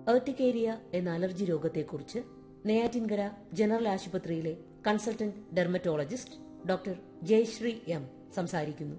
Urticaria എന്ന allergy രോഗത്തെക്കുറിച്ച് Neyyattinkara general ആശുപത്രിയിലെ consultant dermatologist doctor Jayashree M സംസാരിക്കുന്നു.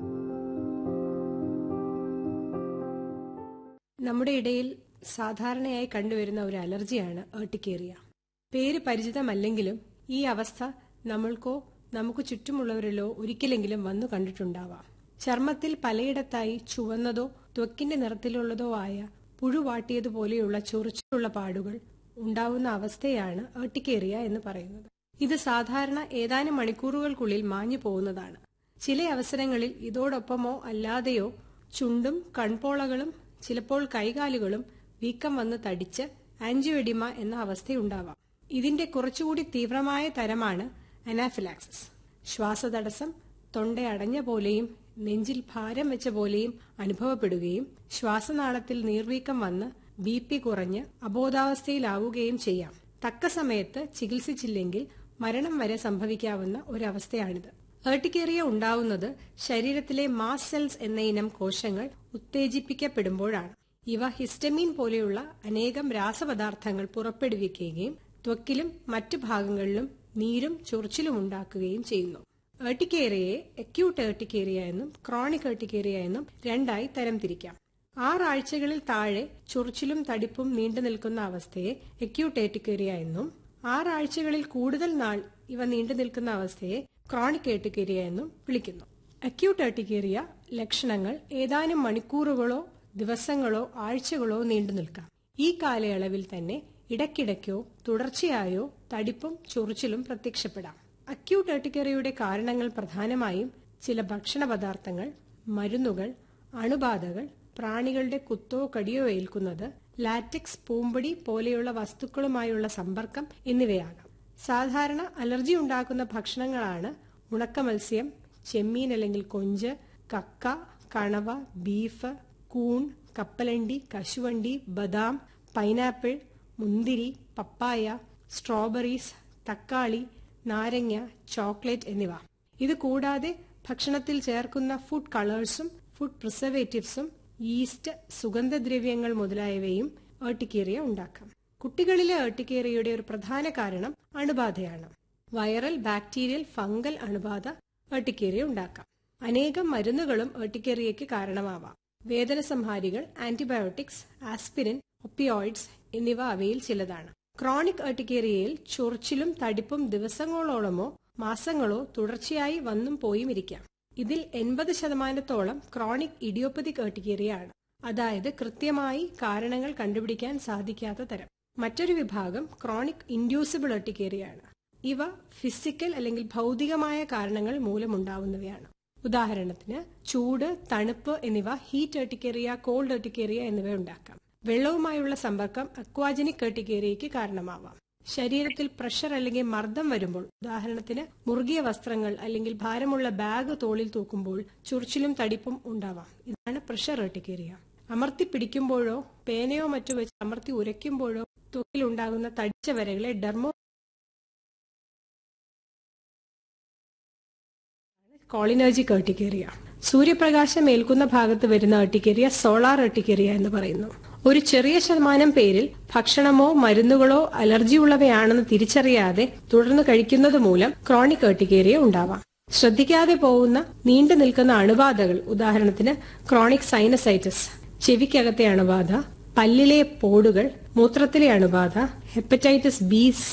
നമ്മുടെ ഇടയിൽ സാധാരണയായി കണ്ടുവരുന്ന ഒരു അലർജിയാണ് ഏർട്ടിക്കേറിയ. പേര് പരിചിതമല്ലെങ്കിലും ഈ അവസ്ഥ നമ്മൾക്കോ നമുക്ക് ചുറ്റുമുള്ളവരിലോ ഒരിക്കലെങ്കിലും വന്നു കണ്ടിട്ടുണ്ടാവാം. ചർമ്മത്തിൽ പലയിടത്തായി ചുവന്നതോ ത്വക്കിന്റെ നിറത്തിലുള്ളതോ ആയ പുഴുവാട്ടിയതുപോലെയുള്ള ചൊറിച്ചിലുള്ള പാടുകൾ ഉണ്ടാവുന്ന അവസ്ഥയാണ് ഏർട്ടിക്കേറിയ എന്ന് പറയുന്നത്. ഇത് സാധാരണ ഏതാനും മണിക്കൂറുകൾക്കുള്ളിൽ മാഞ്ഞു പോകുന്നതാണ്. ചില അവസരങ്ങളിൽ ഇതോടൊപ്പമോ അല്ലാതെയോ ചുണ്ടും കൺപോളകളും ചിലപ്പോൾ കൈകാലുകളും വീക്കം വന്ന് തടിച്ച് ആൻജിയോഡിമ എന്ന അവസ്ഥയുണ്ടാവാം. ഇതിന്റെ കുറച്ചുകൂടി തീവ്രമായ തരമാണ് അനാഫിലാക്സിസ്. ശ്വാസതടസ്സം, തൊണ്ടയടഞ്ഞ പോലെയും നെഞ്ചിൽ ഭാരം വെച്ച പോലെയും അനുഭവപ്പെടുകയും ശ്വാസനാളത്തിൽ നീർവീക്കം വന്ന് BP കുറഞ്ഞ് അബോധാവസ്ഥയിലാവുകയും ചെയ്യാം. തക്ക സമയത്ത് ചികിത്സിച്ചില്ലെങ്കിൽ മരണം വരെ സംഭവിക്കാവുന്ന ഒരവസ്ഥയാണിത്. ഏർട്ടിക്കേറിയ ഉണ്ടാവുന്നത് ശരീരത്തിലെ മാസ്റ്റ് സെൽസ് എന്ന ഇനം കോശങ്ങൾ ഉത്തേജിപ്പിക്കപ്പെടുമ്പോഴാണ്. ഇവ ഹിസ്റ്റമീൻ പോലെയുള്ള അനേകം രാസപദാർത്ഥങ്ങൾ പുറപ്പെടുവിക്കുകയും ത്വക്കിലും മറ്റു ഭാഗങ്ങളിലും നീരും ചൊറിച്ചിലും ഉണ്ടാക്കുകയും ചെയ്യുന്നു. ഏർട്ടിക്കേറിയയെ അക്യൂട്ട് ഏർട്ടിക്കേറിയ എന്നും ക്രോണിക് ഏർട്ടിക്കേറിയ എന്നും രണ്ടായി തരംതിരിക്കാം. 6 ആഴ്ചകളിൽ താഴെ ചൊറിച്ചിലും തടിപ്പും നീണ്ടു നിൽക്കുന്ന അവസ്ഥയെ അക്യൂട്ട് ഏർട്ടിക്കേറിയ എന്നും 6 ആഴ്ചകളിൽ കൂടുതൽ നാൾ ഇവ നീണ്ടു നിൽക്കുന്ന അവസ്ഥയെ ക്രോണിക് ഏർട്ടിക്കേറിയ എന്നും വിളിക്കുന്നു. അക്യൂട്ട് ഏർട്ടിക്കേറിയ ലക്ഷണങ്ങൾ ഏതാനും മണിക്കൂറുകളോ ദിവസങ്ങളോ ആഴ്ചകളോ നീണ്ടു നിൽക്കാം. ഈ കാലയളവിൽ തന്നെ ഇടയ്ക്കിടയ്ക്കോ തുടർച്ചയായോ തടിപ്പും ചൊറിച്ചിലും പ്രത്യക്ഷപ്പെടാം. അക്യൂട്ട് ഏർട്ടിക്കേറിയയുടെ കാരണങ്ങൾ പ്രധാനമായും ചില ഭക്ഷണ പദാർത്ഥങ്ങൾ, മരുന്നുകൾ, അണുബാധകൾ, പ്രാണികളുടെ കുത്തോ കടിയോ ഏൽക്കുന്നത്, ലാറ്റക്സ്, പൂമ്പൊടി പോലെയുള്ള വസ്തുക്കളുമായുള്ള സമ്പർക്കം എന്നിവയാകാം. സാധാരണ അലർജി ഉണ്ടാക്കുന്ന ഭക്ഷണങ്ങളാണ് ഉണക്ക മത്സ്യം, ചെമ്മീൻ അല്ലെങ്കിൽ കൊഞ്ച്, കക്ക, കണവ, ബീഫ്, കൂൺ, കപ്പലണ്ടി, കശുവണ്ടി, ബദാം, പൈനാപ്പിൾ, മുന്തിരി, പപ്പായ, സ്ട്രോബെറീസ്, തക്കാളി, നാരങ്ങ, ചോക്ലേറ്റ് എന്നിവ. ഇത് കൂടാതെ ഭക്ഷണത്തിൽ ചേർക്കുന്ന ഫുഡ് കളേഴ്സും ഫുഡ് പ്രിസർവേറ്റീവ്സും ഈസ്റ്റ്, സുഗന്ധദ്രവ്യങ്ങൾ മുതലായവയും ഏർട്ടിക്കേറിയ ഉണ്ടാക്കാം. കുട്ടികളിലെ ഏർട്ടിക്കേറിയയുടെ ഒരു പ്രധാന കാരണം അണുബാധയാണ്. വൈറൽ, ബാക്ടീരിയൽ, ഫംഗൽ അണുബാധ ഏർട്ടിക്കേറിയ ഉണ്ടാക്കാം. അനേകം മരുന്നുകളും ഏർട്ടിക്കേറിയയ്ക്ക് കാരണമാവാം. വേദന സംഹാരികൾ, ആന്റിബയോട്ടിക്സ്, ആസ്പിരിൻ, ഒപ്പിയോയിഡ്സ് എന്നിവ അവയിൽ ചിലതാണ്. ക്രോണിക് ഏർട്ടിക്കേറിയയിൽ ചൊറിച്ചിലും തടിപ്പും ദിവസങ്ങളോളമോ മാസങ്ങളോ തുടർച്ചയായി വന്നും പോയും ഇരിക്കാം. ഇതിൽ 80% ക്രോണിക് ഇഡിയോപ്പതിക് ഏർട്ടിക്കേറിയ ആണ്, അതായത് കൃത്യമായി കാരണങ്ങൾ കണ്ടുപിടിക്കാൻ സാധിക്കാത്ത തരം. മറ്റൊരു വിഭാഗം ക്രോണിക് ഇൻഡ്യൂസിബിൾ ഏർട്ടിക്കേറിയ ആണ്. ഇവ ഫിസിക്കൽ അല്ലെങ്കിൽ ഭൗതികമായ കാരണങ്ങൾ മൂലമുണ്ടാവുന്നവയാണ്. ഉദാഹരണത്തിന് ചൂട്, തണുപ്പ് എന്നിവ ഹീറ്റ് ഏർട്ടിക്കേറിയ, കോൾഡ് ഏർട്ടിക്കേറിയ എന്നിവ ഉണ്ടാക്കാം. വെള്ളവുമായുള്ള സമ്പർക്കം അക്വാജനിക് ഏർട്ടിക്കേറിയയ്ക്ക് കാരണമാവാം. ശരീരത്തിൽ പ്രഷർ അല്ലെങ്കിൽ മർദ്ദം വരുമ്പോൾ, ഉദാഹരണത്തിന് മുറുകിയ വസ്ത്രങ്ങൾ അല്ലെങ്കിൽ ഭാരമുള്ള ബാഗ് തോളിൽ തൂക്കുമ്പോൾ ചൊറിച്ചിലും തടിപ്പും ഉണ്ടാവാം. ഇതാണ് പ്രഷർ ഏർട്ടിക്കേറിയ. അമർത്തി പിടിക്കുമ്പോഴോ പേനയോ മറ്റോ വെച്ച് അമർത്തി ഉരയ്ക്കുമ്പോഴോ ത്വക്കിലുണ്ടാകുന്ന തടിച്ച വരകളെ കോളിനർജിക് ഏർട്ടിക്കേറിയ. സൂര്യപ്രകാശം ഏൽക്കുന്ന ഭാഗത്ത് വരുന്ന ഏർട്ടിക്കേറിയ സോളാർ ഏർട്ടിക്കേറിയ എന്ന് പറയുന്നു. ഒരു ചെറിയ ശതമാനം പേരിൽ ഭക്ഷണമോ മരുന്നുകളോ അലർജിയുള്ളവയാണെന്ന് തിരിച്ചറിയാതെ തുടർന്ന് കഴിക്കുന്നത് മൂലം ക്രോണിക് ഏർട്ടിക്കേറിയ ഉണ്ടാവാം. ശ്രദ്ധിക്കാതെ പോകുന്ന നീണ്ടു നിൽക്കുന്ന അണുബാധകൾ, ഉദാഹരണത്തിന് ക്രോണിക് സൈനസൈറ്റിസ്, ചെവിക്കകത്തെ അണുബാധ, പല്ലിലെ പോടുകൾ, മൂത്രത്തിലെ അണുബാധ, ഹെപ്പറ്റൈറ്റിസ് B,